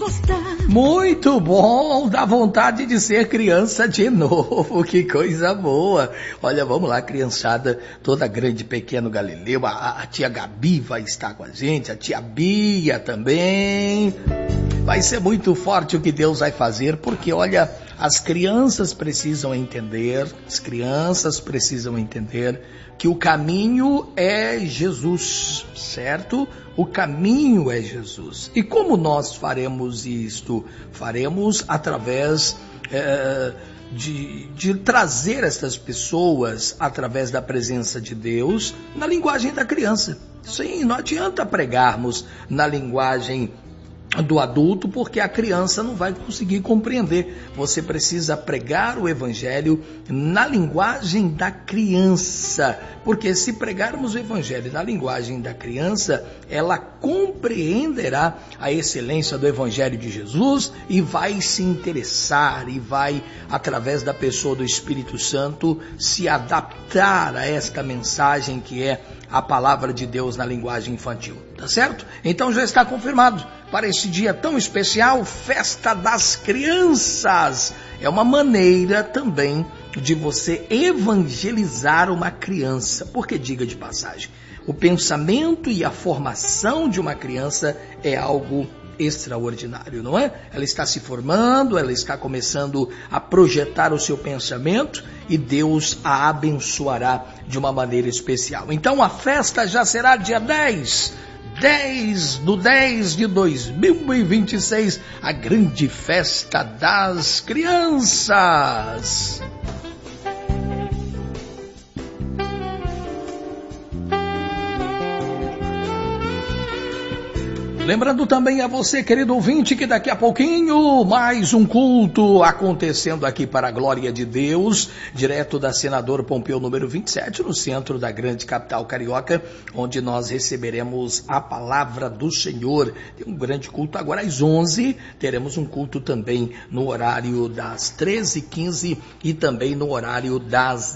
festa. Muito bom, dá vontade de ser criança de novo, que coisa boa. Olha, vamos lá, criançada, toda grande, pequeno Galileu, a tia Gabi vai estar com a gente, a tia Bia também. Vai ser muito forte o que Deus vai fazer, porque olha, as crianças precisam entender que o caminho é Jesus, certo? O caminho é Jesus. E como nós faremos isto? Faremos através de trazer essas pessoas através da presença de Deus na linguagem da criança. Sim, não adianta pregarmos na linguagem do adulto, porque a criança não vai conseguir compreender. Você precisa pregar o evangelho na linguagem da criança, porque se pregarmos o evangelho na linguagem da criança, ela compreenderá a excelência do evangelho de Jesus e vai se interessar e vai, através da pessoa do Espírito Santo, se adaptar a esta mensagem que é a palavra de Deus na linguagem infantil, tá certo? Então já está confirmado para esse dia tão especial, Festa das Crianças. É uma maneira também de você evangelizar uma criança, porque diga de passagem, o pensamento e a formação de uma criança é algo extraordinário, não é? Ela está se formando, ela está começando a projetar o seu pensamento e Deus a abençoará de uma maneira especial. Então a festa já será dia 10 de 2026, a grande festa das crianças. Lembrando também a você, querido ouvinte, que daqui a pouquinho mais um culto acontecendo aqui para a glória de Deus, direto da Senador Pompeu número 27, no centro da grande capital carioca, onde nós receberemos a palavra do Senhor. Tem um grande culto agora às 11, teremos um culto também no horário das 13h15 e também no horário das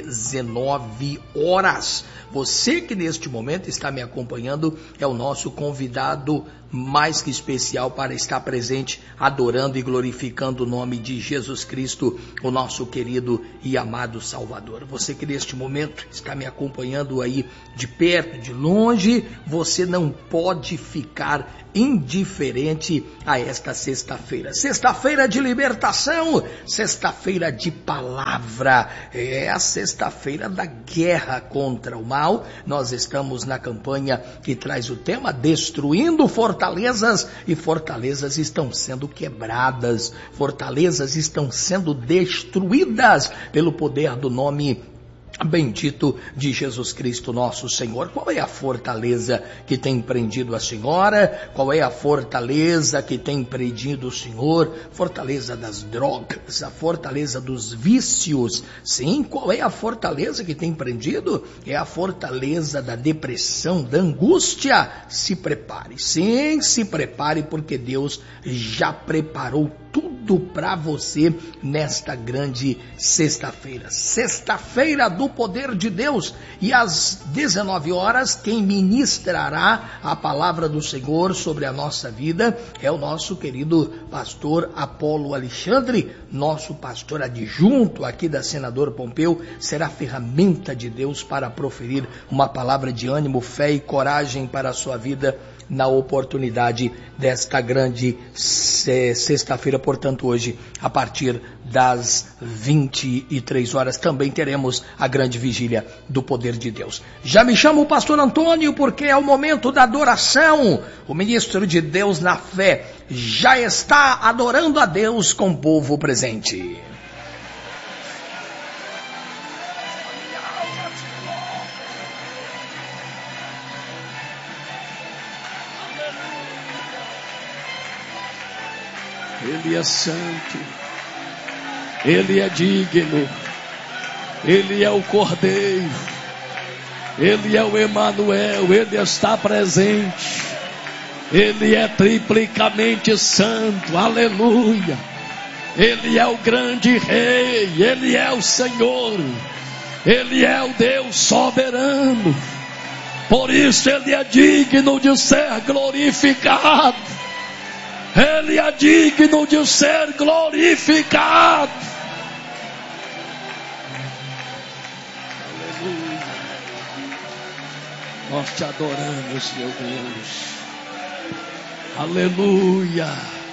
19 horas. Você que neste momento está me acompanhando é o nosso convidado mais que especial para estar presente, adorando e glorificando o nome de Jesus Cristo, o nosso querido e amado Salvador. Você que neste momento está me acompanhando aí de perto, de longe, você não pode ficar indiferente a esta sexta-feira. Sexta-feira de libertação, sexta-feira de palavra, é a sexta-feira da guerra contra o mal. Nós estamos na campanha que traz o tema Destruindo Fortalezas, e fortalezas estão sendo quebradas, fortalezas estão sendo destruídas pelo poder do nome bendito de Jesus Cristo nosso Senhor. Qual é a fortaleza que tem prendido a senhora? Qual é a fortaleza que tem prendido o senhor? Fortaleza das drogas, a fortaleza dos vícios. Sim, qual é a fortaleza que tem prendido? É a fortaleza da depressão, da angústia. Se prepare, sim, se prepare, porque Deus já preparou tudo para você nesta grande sexta-feira. Sexta-feira do poder de Deus. E às 19 horas, quem ministrará a palavra do Senhor sobre a nossa vida é o nosso querido pastor Apolo Alexandre, nosso pastor adjunto aqui da Senador Pompeu. Será ferramenta de Deus para proferir uma palavra de ânimo, fé e coragem para a sua vida na oportunidade desta grande sexta-feira. Portanto, hoje, a partir das 23 horas, também teremos a grande vigília do poder de Deus. Já me chamo o pastor Antônio, porque é o momento da adoração. O ministro de Deus na fé já está adorando a Deus com o povo presente. Ele é santo, Ele é digno, Ele é o Cordeiro, Ele é o Emanuel, Ele está presente, Ele é triplicamente santo, aleluia. Ele é o grande Rei, Ele é o Senhor, Ele é o Deus soberano, por isso Ele é digno de ser glorificado. Ele é digno de ser glorificado. Aleluia. Nós te adoramos, meu Deus. Aleluia.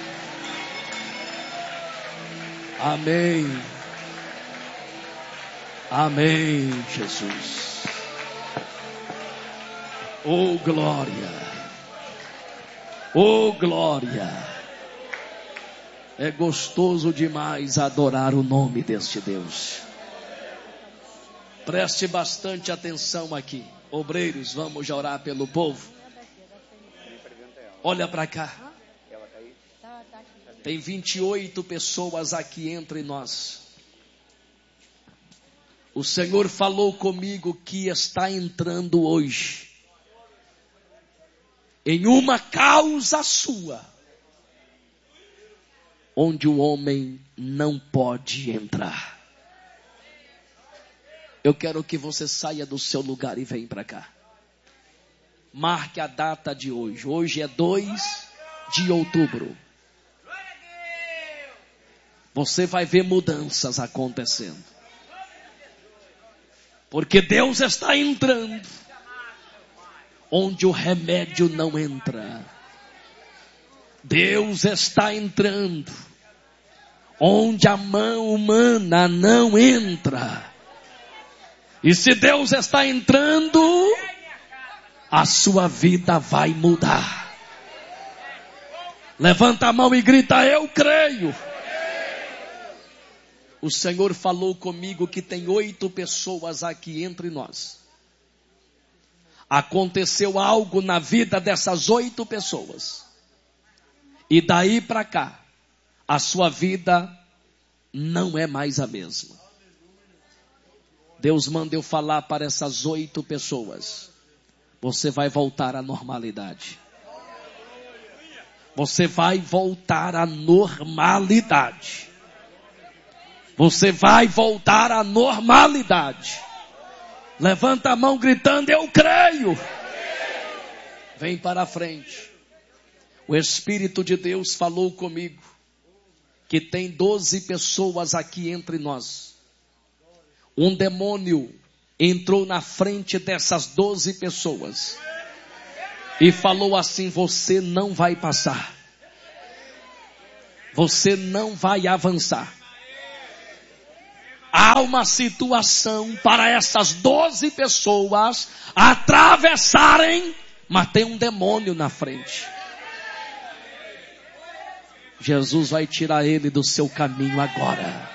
Amém. Amém, Jesus. Oh, glória. Oh, glória. É gostoso demais adorar o nome deste Deus. Preste bastante atenção aqui. Obreiros, vamos orar pelo povo. Olha para cá. Tem 28 pessoas aqui entre nós. O Senhor falou comigo que está entrando hoje em uma causa sua, onde o homem não pode entrar. Eu quero que você saia do seu lugar e venha para cá. Marque a data de hoje. Hoje é 2 de outubro. Você vai ver mudanças acontecendo. Porque Deus está entrando onde o remédio não entra. Deus está entrando onde a mão humana não entra. E se Deus está entrando, a sua vida vai mudar. Levanta a mão e grita: eu creio. O Senhor falou comigo que tem 8 pessoas aqui entre nós. Aconteceu algo na vida dessas 8 pessoas. E daí para cá, a sua vida não é mais a mesma. Deus manda eu falar para essas 8 pessoas. Você vai voltar à normalidade. Você vai voltar à normalidade. Você vai voltar à normalidade. Levanta a mão gritando: eu creio. Vem para a frente. O Espírito de Deus falou comigo que tem 12 pessoas aqui entre nós. Um demônio entrou na frente dessas 12 pessoas e falou assim: você não vai passar. Você não vai avançar. Há uma situação para essas 12 pessoas atravessarem, mas tem um demônio na frente. Jesus vai tirar ele do seu caminho agora.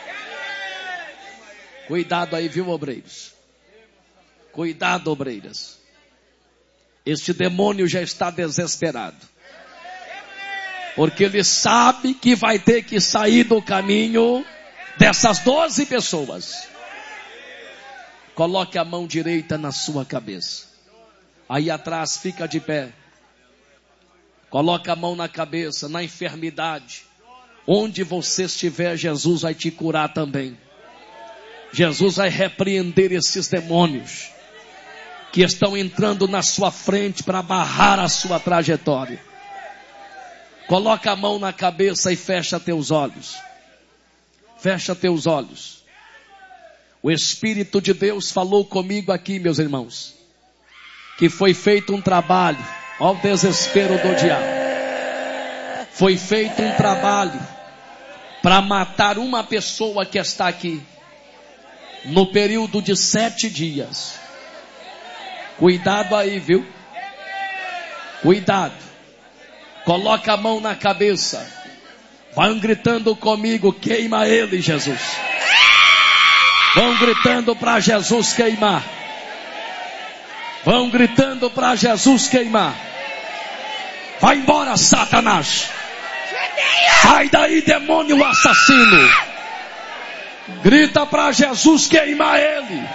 Cuidado aí, viu, obreiros? Cuidado, obreiras. Este demônio já está desesperado. Porque ele sabe que vai ter que sair do caminho dessas 12 pessoas. Coloque a mão direita na sua cabeça. Aí atrás, fica de pé. Coloque a mão na cabeça, na enfermidade. Onde você estiver, Jesus vai te curar também. Jesus vai repreender esses demônios que estão entrando na sua frente para barrar a sua trajetória. Coloca a mão na cabeça e fecha teus olhos. Fecha teus olhos. O Espírito de Deus falou comigo aqui, meus irmãos, que foi feito um trabalho. Olha o desespero do diabo. Foi feito um trabalho para matar uma pessoa que está aqui no período de 7 dias. Cuidado aí, viu? Cuidado. Coloca a mão na cabeça. Vão gritando comigo: queima ele, Jesus. Vão gritando para Jesus queimar. Vão gritando para Jesus queimar. Vai embora, Satanás. Sai daí, demônio assassino. Grita para Jesus queimar ele.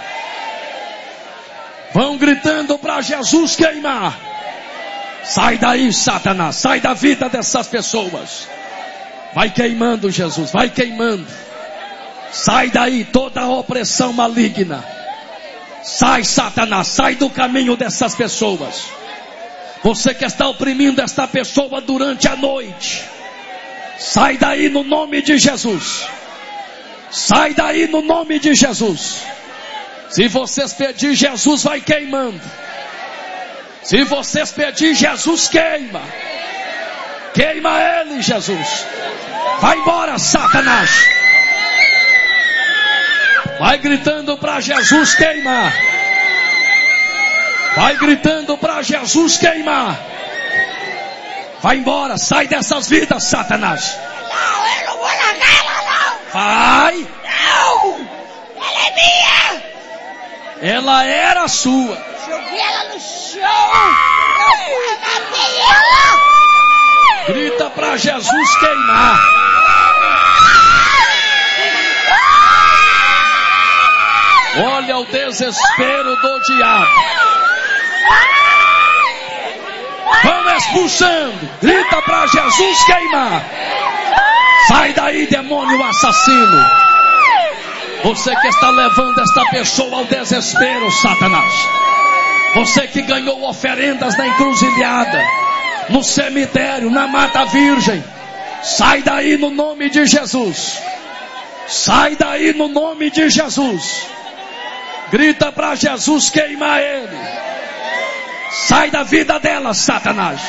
Vão gritando para Jesus queimar. Sai daí, Satanás. Sai da vida dessas pessoas. Vai queimando, Jesus. Vai queimando. Sai daí toda a opressão maligna. Sai, Satanás. Sai do caminho dessas pessoas. Você que está oprimindo esta pessoa durante a noite, sai daí no nome de Jesus. Sai daí no nome de Jesus. Se vocês pedir, Jesus vai queimando. Se vocês pedir, Jesus queima. Queima ele, Jesus. Vai embora, Satanás. Vai gritando para Jesus queimar. Vai gritando para Jesus queimar. Vai embora, sai dessas vidas, Satanás. Não, eu não vou largar ela, não. Vai. Não, ela é minha. Ela era sua. Joguei ela no chão. Eu matei ela. Grita para Jesus queimar. Olha o desespero do diabo. Vamos expulsando. Grita para Jesus queimar. Sai daí, demônio assassino. Você que está levando esta pessoa ao desespero, Satanás. Você que ganhou oferendas na encruzilhada, no cemitério, na mata virgem. Sai daí no nome de Jesus. Sai daí no nome de Jesus. Grita para Jesus queimar ele. Sai da vida dela, Satanás.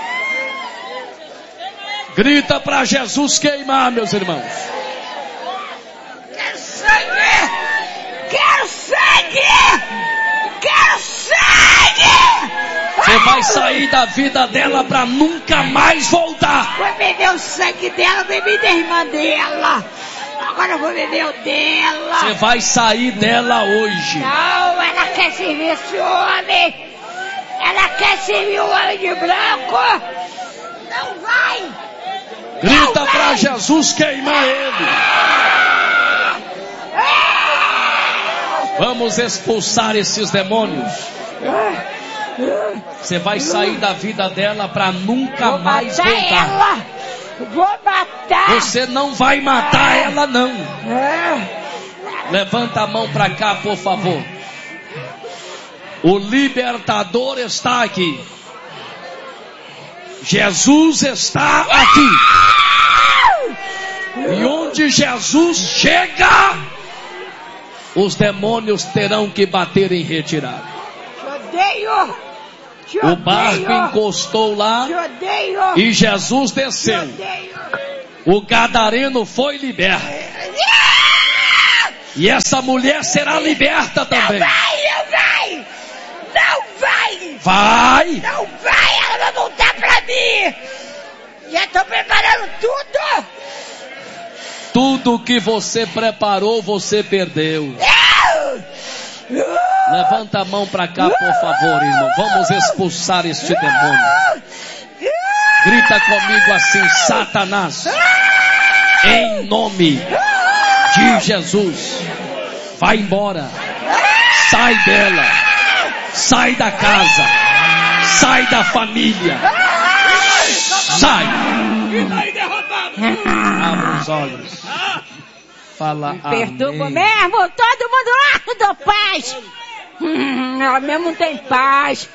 Grita para Jesus queimar, meus irmãos. Quero sangue! Quero sangue! Quero sangue! Você vai sair da vida dela para nunca mais voltar. Vou beber o sangue dela, bebi da irmã dela. Agora eu vou beber o dela. Você vai sair dela hoje. Não, ela quer servir esse homem. Ela quer servir o homem de branco. Não vai. Grita para Jesus queimar ele. Vamos expulsar esses demônios. Você vai sair da vida dela para nunca mais voltar. Ela. Vou matar. Você não vai matar ela, não. Levanta a mão para cá, por favor. O libertador está aqui. Jesus está aqui. E onde Jesus chega, os demônios terão que bater em retirada. Te odeio. Te O odeio. barco encostou lá Te odeio. e Jesus Te desceu. odeio. O gadareno foi liberto. E essa mulher será liberta também. Não vai. Não vai. Vai. Não vai. Ela vai voltar pra mim. Já tô preparando tudo. Tudo que você preparou, você perdeu. Levanta a mão para cá, por favor, irmão. Vamos expulsar este demônio. Grita comigo assim: Satanás, em nome de Jesus, vai embora. Sai dela. Sai da casa. Sai da família. Sai. Abra os olhos. Fala Perturba amém. mesmo. Todo mundo lá do paz. Ela mesmo não tem paz.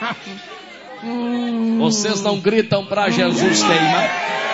Vocês não gritam para Jesus queimar?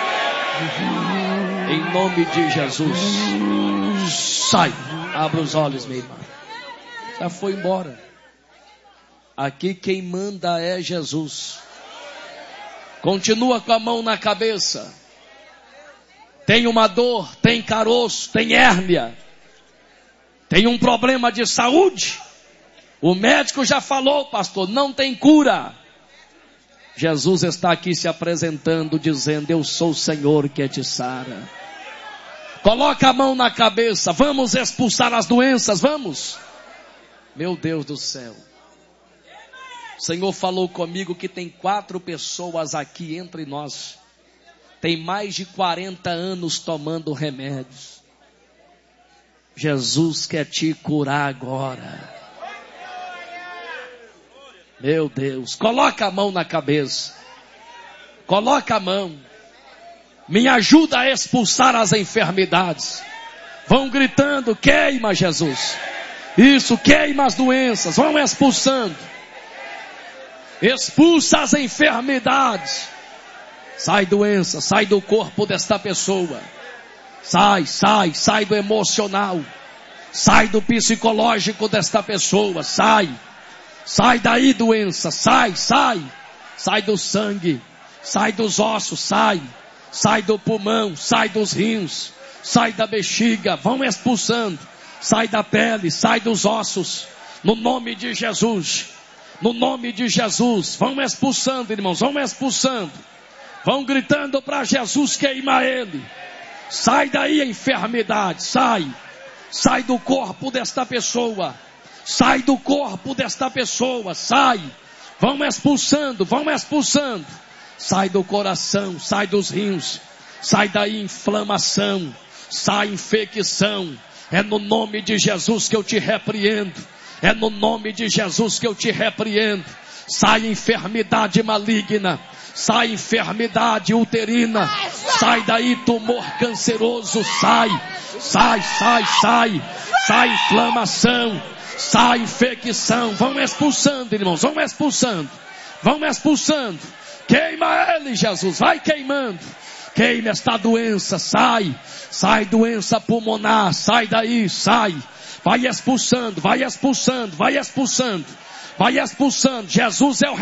Em nome de Jesus. Sai. Abra os olhos, minha irmã. Já foi embora. Aqui quem manda é Jesus. Continua com a mão na cabeça. Tem uma dor, tem caroço, tem hérnia. Tem um problema de saúde. O médico já falou, pastor, não tem cura. Jesus está aqui se apresentando, dizendo: eu sou o Senhor que te sara. Coloca a mão na cabeça, vamos expulsar as doenças, vamos. Meu Deus do céu. O Senhor falou comigo que tem 4 pessoas aqui entre nós. Tem mais de 40 anos tomando remédios. Jesus quer te curar agora. Meu Deus, coloca a mão na cabeça. Coloca a mão. Me ajuda a expulsar as enfermidades. Vão gritando: queima, Jesus. Isso, queima as doenças. Vão expulsando. Expulsa as enfermidades. Sai doença, sai do corpo desta pessoa. Sai do emocional. Sai do psicológico desta pessoa. Sai daí doença, sai do sangue, sai dos ossos, sai do pulmão, sai dos rins, sai da bexiga, vão expulsando, sai da pele, sai dos ossos, no nome de Jesus, vão expulsando, irmãos, vão gritando para Jesus queimar ele. Sai daí a enfermidade, sai do corpo desta pessoa. Sai do corpo desta pessoa, sai. Vão expulsando. Sai do coração, sai dos rins. Sai daí inflamação, sai infecção. É no nome de Jesus que eu te repreendo. Sai enfermidade maligna. Sai enfermidade uterina. Sai daí tumor canceroso, sai inflamação. Sai infecção, vão expulsando, irmãos, vão expulsando, queima ele, Jesus, vai queimando, queima esta doença, sai doença pulmonar, sai daí, vai expulsando, Jesus é o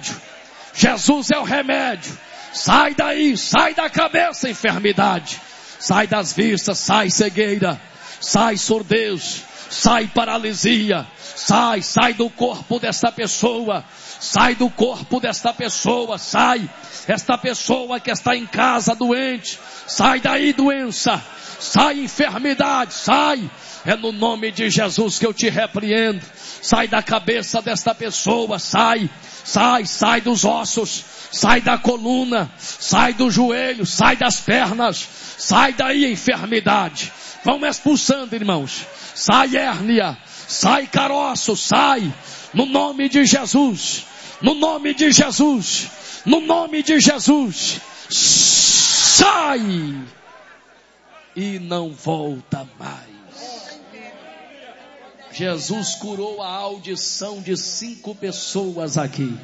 remédio, sai daí, sai da cabeça enfermidade, sai das vistas, sai cegueira, sai surdez, sai paralisia, sai do corpo desta pessoa, sai esta pessoa que está em casa doente, sai daí doença, sai enfermidade, é no nome de Jesus que eu te repreendo, sai da cabeça desta pessoa, sai dos ossos, sai da coluna, sai do joelho, sai das pernas, sai daí a enfermidade, vão expulsando, irmãos, sai hérnia, sai caroço, sai, no nome de Jesus, sai, e não volta mais. Jesus curou a audição de 5 pessoas aqui,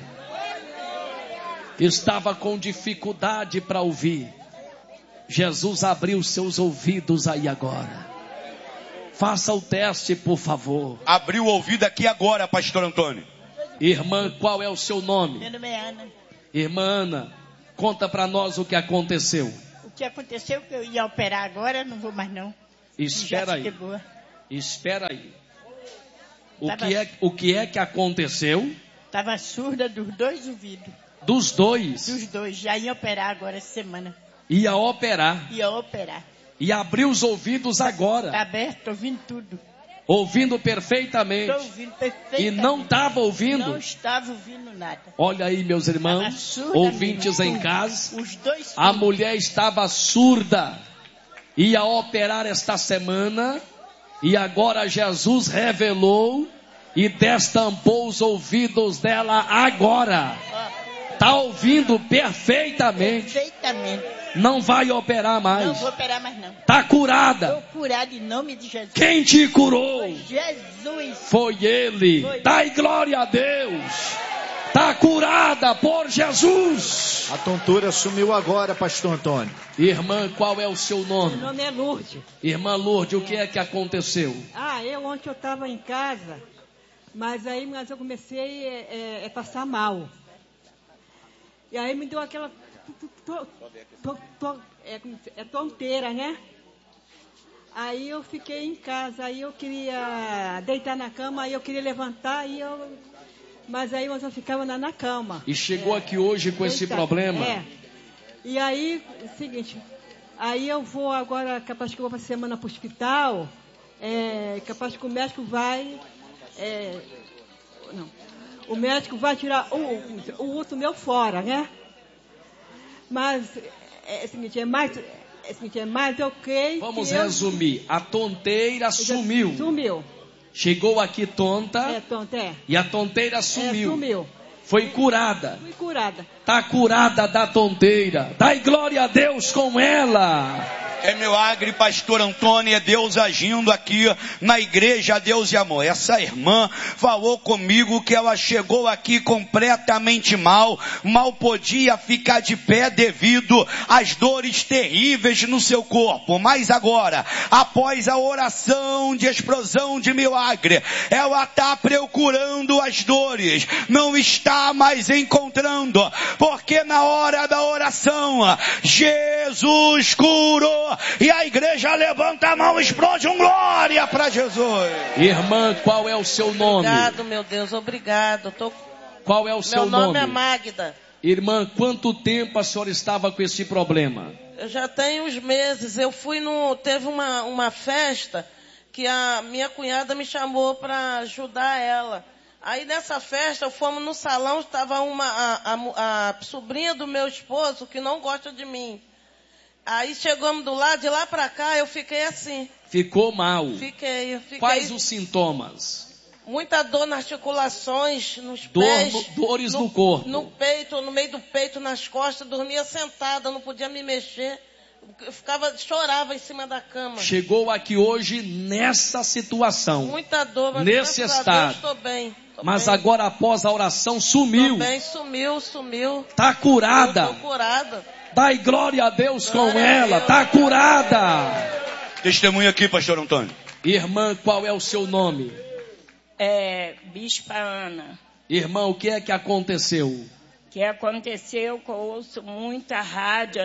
estava com dificuldade para ouvir, Jesus abriu seus ouvidos aí agora. Faça o teste, por favor. Abriu o ouvido aqui agora, pastor Antônio. Irmã, qual é o seu nome? Meu nome é Ana. Irmã Ana, conta para nós o que aconteceu. O que aconteceu que eu ia operar agora, não vou mais não. Espera aí. Boa. Espera aí. O que é que aconteceu? Estava surda dos 2 ouvidos. Dos 2? Dos 2. Já ia operar agora essa semana. Ia operar. E abriu os ouvidos agora. Está aberto, estou ouvindo tudo. Ouvindo perfeitamente. Estou ouvindo perfeitamente. E não estava ouvindo? Não estava ouvindo nada. Olha aí, meus irmãos, ouvintes em casa. Os 2 a mulher estava surda. Ia operar esta semana. E agora Jesus revelou e destampou os ouvidos dela agora. Está ouvindo perfeitamente. Não vai operar mais. Não vou operar mais não. Está curada. Estou curada em nome de Jesus. Quem te curou? Foi Jesus. Foi Ele. Dai glória a Deus. Está curada por Jesus. A tontura sumiu agora, pastor Antônio. Irmã, qual é o seu nome? Meu nome é Lourdes. Irmã Lourdes, o que é que aconteceu? Ontem eu estava em casa, mas eu comecei a passar mal. E aí me deu aquela tonteira, né? Aí eu fiquei em casa, aí eu queria deitar na cama, aí eu queria levantar, mas eu ficava na cama. E chegou aqui hoje com esse problema? E aí, é o seguinte, aí eu vou agora, capaz que eu vou para semana para o hospital, capaz que o médico vai, o médico vai tirar o útero meu fora, né? Mas, é mais eu creio. Vamos resumir, a tonteira sumiu. Sumiu. Chegou aqui tonta. Tonta. E a tonteira sumiu. Sumiu. Foi curada. Fui curada. Está curada da tonteira. Dai glória a Deus com ela. É milagre, pastor Antônio, é Deus agindo aqui na igreja Deus de Amor. Essa irmã falou comigo que ela chegou aqui completamente mal podia ficar de pé devido às dores terríveis no seu corpo. Mas agora, após a oração de explosão de milagre, ela está procurando as dores, não está mais encontrando, porque na hora da oração, Jesus curou. E a igreja levanta a mão, explode um glória para Jesus. Irmã, qual é o seu nome? Obrigado, meu Deus, obrigado. Qual é o seu nome? Meu nome é Magda. Irmã, quanto tempo a senhora estava com esse problema? Eu já tenho uns meses. Eu fui teve uma festa que a minha cunhada me chamou para ajudar ela. Aí nessa festa, fomos no salão, estava a sobrinha do meu esposo que não gosta de mim. Aí chegamos do lado, de lá para cá, eu fiquei assim. Ficou mal? Fiquei. Quais os sintomas? Muita dor nas articulações, nos pés. Dores no corpo? No peito, no meio do peito, nas costas. Dormia sentada, não podia me mexer. Eu chorava em cima da cama. Chegou aqui hoje nessa situação. Muita dor, mas nesse estado. Estou bem. Mas agora após a oração sumiu. Estou bem, sumiu. Está curada. Estou curada. Dai glória a Deus com ela. Está curada. Testemunha aqui, pastor Antônio. Irmã, qual é o seu nome? Bispa Ana. Irmã, o que é que aconteceu? O que aconteceu que eu ouço muita rádio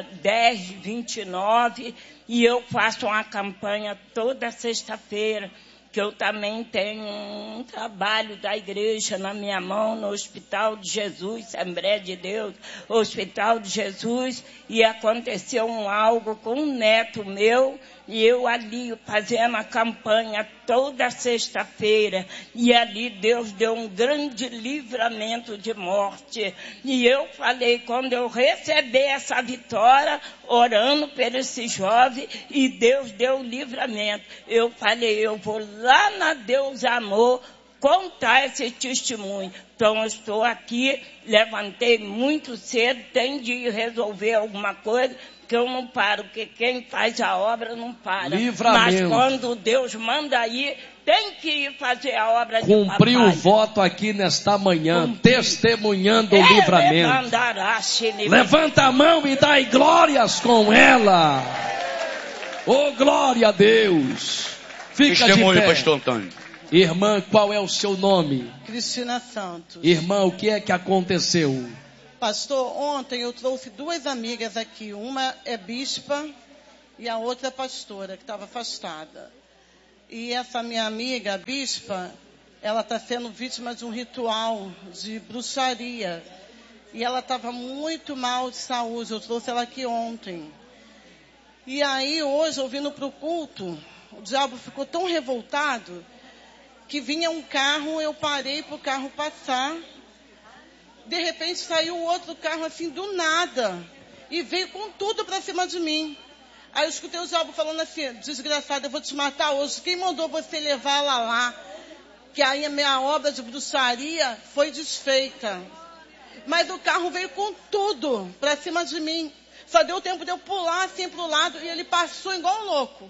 1029 e eu faço uma campanha toda sexta-feira, que eu também tenho um trabalho da igreja na minha mão, no Hospital de Jesus, Assembleia de Deus, Hospital de Jesus, e aconteceu algo com um neto meu, e eu ali fazendo a campanha toda sexta-feira, e ali Deus deu um grande livramento de morte. E eu falei, quando eu receber essa vitória, orando por esse jovem, e Deus deu o livramento, eu falei, eu vou lá na Deus Amor contar esse testemunho. Então eu estou aqui, levantei muito cedo, tenho de resolver alguma coisa, que eu não paro, porque quem faz a obra não para. Livramento. Mas quando Deus manda ir, tem que ir fazer a obra de papai. Cumpriu o voto aqui nesta manhã, testemunhando o livramento. Levanta a mão e dai glórias com ela. Oh, glória a Deus. Fica Testemunho, de pé. pastor Antônio. Irmã, qual é o seu nome? Cristina Santos. Irmã, o que é que aconteceu? Pastor, ontem eu trouxe duas amigas aqui. Uma é bispa e a outra é pastora, que estava afastada. E essa minha amiga, a bispa, ela está sendo vítima de um ritual de bruxaria. E ela estava muito mal de saúde. Eu trouxe ela aqui ontem. E aí, hoje, eu vindo para o culto, o diabo ficou tão revoltado que vinha um carro, eu parei para o carro passar. De repente saiu outro carro assim do nada e veio com tudo para cima de mim. Aí eu escutei o diabo falando assim, desgraçado, eu vou te matar hoje. Quem mandou você levar ela lá? Que aí a minha obra de bruxaria foi desfeita. Mas o carro veio com tudo para cima de mim. Só deu tempo de eu pular assim para o lado e ele passou igual um louco.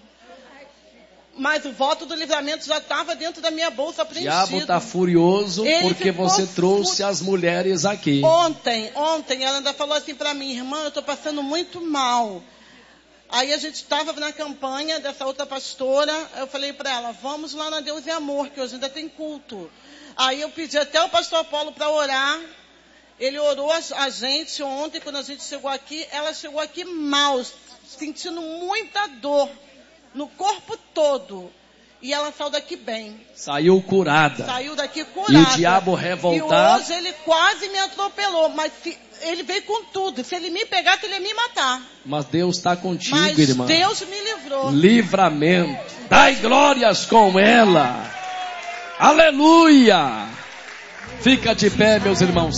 Mas o voto do livramento já estava dentro da minha bolsa preenchido. O diabo está furioso porque você trouxe as mulheres aqui. Ontem ela ainda falou assim para mim, irmã, eu estou passando muito mal. Aí a gente estava na campanha dessa outra pastora, eu falei para ela, vamos lá na Deus e Amor, que hoje ainda tem culto. Aí eu pedi até o pastor Apolo para orar. Ele orou a gente ontem, quando a gente chegou aqui, ela chegou aqui mal, sentindo muita dor no corpo todo. E ela saiu daqui bem. Saiu curada. Saiu daqui curada. E o diabo revoltado. E hoje ele quase me atropelou. Mas ele veio com tudo. Se ele me pegasse, ele ia me matar. Mas Deus está contigo, mas irmã. Deus me livrou. Livramento. Dai glórias com ela. Aleluia. Fica de pé, meus irmãos.